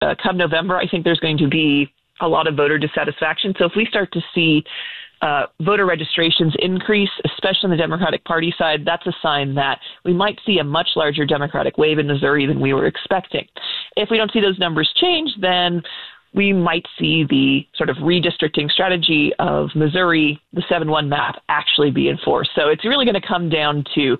come November, I think there's going to be a lot of voter dissatisfaction. So if we start to see voter registrations increase, especially on the Democratic Party side, that's a sign that we might see a much larger Democratic wave in Missouri than we were expecting. If we don't see those numbers change, then we might see the sort of redistricting strategy of Missouri, the 7-1 map, actually be enforced. So it's really going to come down to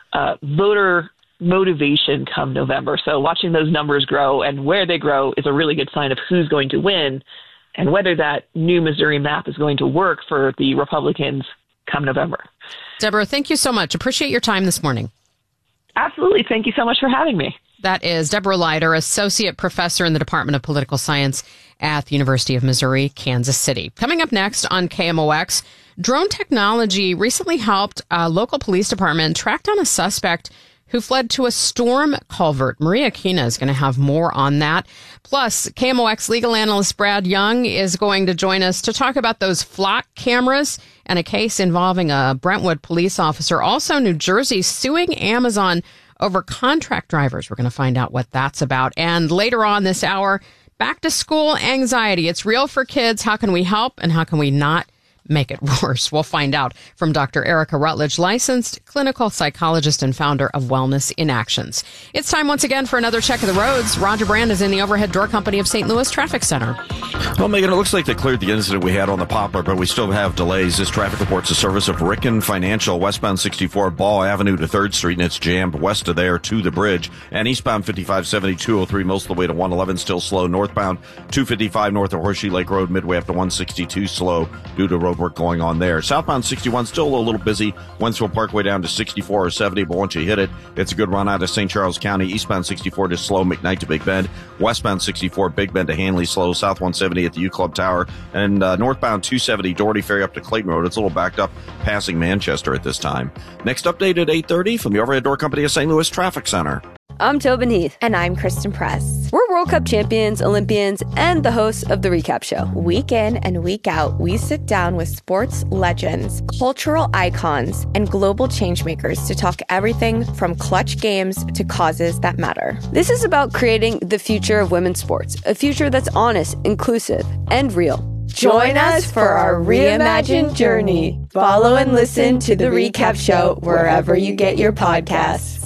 voter motivation come November. So watching those numbers grow and where they grow is a really good sign of who's going to win and whether that new Missouri map is going to work for the Republicans come November. Deborah, thank you so much. Appreciate your time this morning. Absolutely. Thank you so much for having me. That is Deborah Leider, Associate Professor in the Department of Political Science at the University of Missouri, Kansas City. Coming up next on KMOX, drone technology recently helped a local police department track down a suspect who fled to a storm culvert. Maria Kina is going to have more on that. Plus, KMOX legal analyst Brad Young is going to join us to talk about those flock cameras and a case involving a Brentwood police officer. Also, New Jersey suing Amazon over contract drivers. We're going to find out what that's about. And later on this hour, back to school anxiety. It's real for kids. How can we help and how can we not make it worse? We'll find out from Dr. Erica Rutledge, licensed clinical psychologist and founder of Wellness in Actions. It's time once again for another check of the roads. Roger Brand is in the Overhead Door Company of St. Louis Traffic Center. Well, Megan, it looks like they cleared the incident we had on the Poplar, but we still have delays. This traffic reports the service of Ricken Financial, westbound 64 Ball Avenue to 3rd Street, and it's jammed west of there to the bridge. And eastbound 5570, 203, most of the way to 111, still slow. Northbound 255 north of Horseshoe Lake Road, midway up to 162, slow due to road work going on there. Southbound 61 still a little busy. Wentzville Parkway down to 64 or 70, but once you hit it, it's a good run out of St. Charles County. Eastbound 64 just slow, McKnight to Big Bend. Westbound 64, Big Bend to Hanley, slow. South 170 at the U Club Tower. And northbound 270, Doherty Ferry up to Clayton Road. It's a little backed up passing Manchester at this time. Next update at 8:30 from the Overhead Door Company of St. Louis Traffic Center. I'm Tobin Heath. And I'm Kristen Press. We're World Cup champions, Olympians, and the hosts of The Recap Show. Week in and week out, we sit down with sports legends, cultural icons, and global changemakers to talk everything from clutch games to causes that matter. This is about creating the future of women's sports, a future that's honest, inclusive, and real. Join us for our reimagined journey. Follow and listen to The Recap Show wherever you get your podcasts.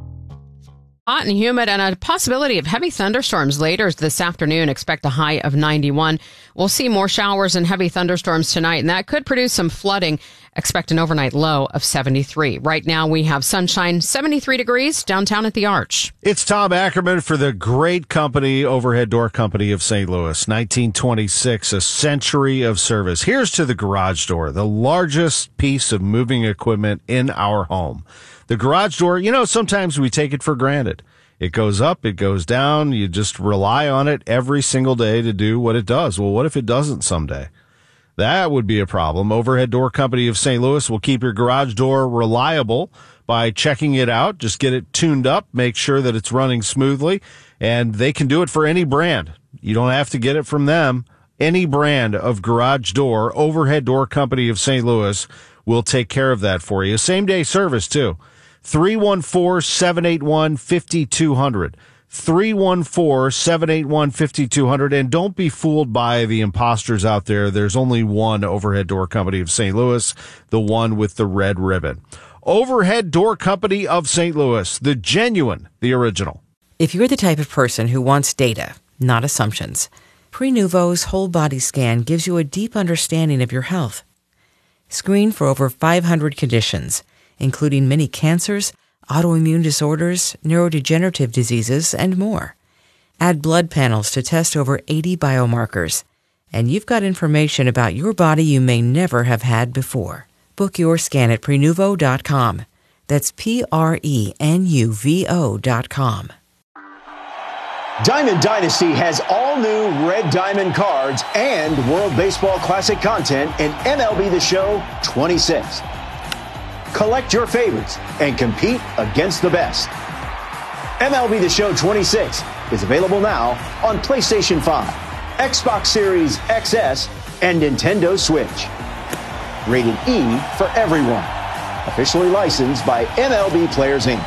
Hot and humid and a possibility of heavy thunderstorms later this afternoon. Expect a high of 91. We'll see more showers and heavy thunderstorms tonight, and that could produce some flooding. Expect an overnight low of 73. Right now we have sunshine, 73 degrees downtown at the Arch. It's Tom Ackerman for the great company, Overhead Door Company of St. Louis. 1926, a century of service. Here's to the garage door, the largest piece of moving equipment in our home. The garage door, sometimes we take it for granted. It goes up, it goes down. You just rely on it every single day to do what it does. Well, what if it doesn't someday? That would be a problem. Overhead Door Company of St. Louis will keep your garage door reliable by checking it out. Just get it tuned up, make sure that it's running smoothly, and they can do it for any brand. You don't have to get it from them. Any brand of garage door, Overhead Door Company of St. Louis will take care of that for you. Same-day service, too. 314-781-5200. 314-781-5200. And don't be fooled by the imposters out there. There's only one Overhead Door Company of St. Louis, the one with the red ribbon. Overhead Door Company of St. Louis, the genuine, the original. If you're the type of person who wants data, not assumptions, Prenuvo's whole body scan gives you a deep understanding of your health. Screen for over 500 conditions, including many cancers, autoimmune disorders, neurodegenerative diseases, and more. Add blood panels to test over 80 biomarkers, and you've got information about your body you may never have had before. Book your scan at Prenuvo.com. That's Prenuvo.com. Diamond Dynasty has all new Red Diamond cards and World Baseball Classic content in MLB The Show 26. Collect your favorites and compete against the best. MLB The Show 26 is available now on PlayStation 5, Xbox Series XS, and Nintendo Switch. Rated E for everyone. Officially licensed by MLB Players Inc.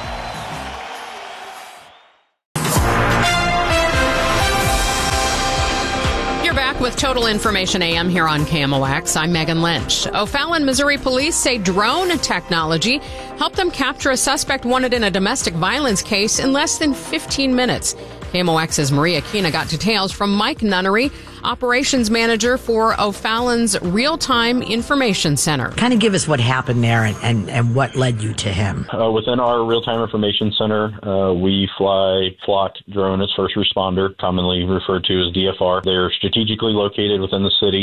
With Total Information AM here on KMOX, I'm Megan Lynch. O'Fallon, Missouri police say drone technology helped them capture a suspect wanted in a domestic violence case in less than 15 minutes. KMOX's Maria Kina got details from Mike Nunnery, operations manager for O'Fallon's Real-Time Information Center. Kind of give us what happened there and what led you to him. Within our Real-Time Information Center, we fly Flock drone as first responder, commonly referred to as DFR. They're strategically located within the city.